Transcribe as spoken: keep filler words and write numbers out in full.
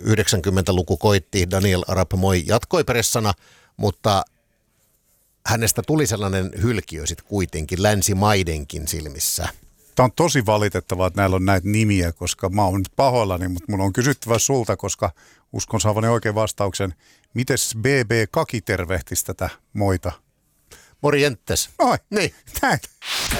yhdeksänkymmentäluku koitti, Daniel Arap Moi jatkoi pressana, mutta hänestä tuli sellainen hylkiö sitten kuitenkin länsimaidenkin silmissä. Tämä on tosi valitettavaa, että näillä on näitä nimiä, koska mä oon nyt pahoillani, mutta mun on kysyttävä sulta, koska uskon saavani oikein vastauksen. Mites B B Kaki tervehtisi tätä Moita? Morjentes. Oi, niin. Näin.